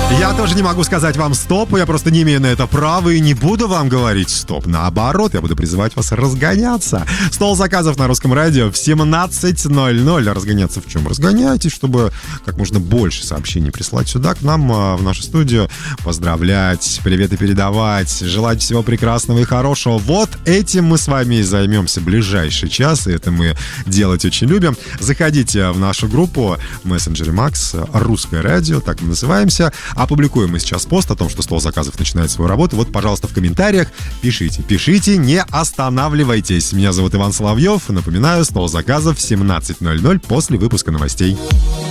Я тоже не могу сказать вам стоп, я просто не имею на это права и не буду вам говорить стоп. Наоборот, я буду призывать вас разгоняться. Стол заказов на Русском радио в 17:00. Разгоняться в чем? Разгоняйтесь, чтобы как можно больше сообщений прислать сюда, к нам, в нашу студию. Поздравлять, приветы передавать, желать всего прекрасного и хорошего. Вот этим мы с вами и займемся ближайший час, и это мы делать очень любим. Заходите в нашу группу в мессенджере Макс, Русское радио, так мы называемся. Опубликуем мы сейчас пост о том, что стол заказов начинает свою работу. Вот, пожалуйста, в комментариях пишите, не останавливайтесь. Меня зовут Иван Соловьев. Напоминаю, стол заказов в 17:00 после выпуска новостей.